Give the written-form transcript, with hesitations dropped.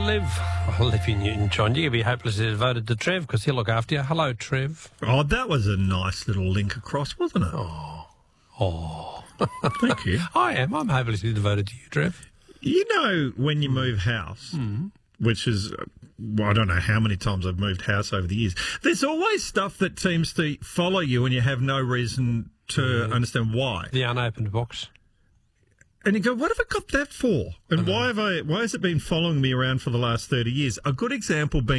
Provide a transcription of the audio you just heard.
Liv? Well, if you're Newton John, you'll be hopelessly devoted to Trev because he'll look after you. Hello, Trev. Oh, that was a nice little link across, wasn't it? Oh. Thank you. I am. I'm hopelessly devoted to you, Trev. You know, when you move house, which is, well, I don't know how many times I've moved house over the years, there's always stuff that seems to follow you and you have no reason to understand why. The unopened box. And you go, what have I got that for? And why has it been following me around for the last 30 years? A good example being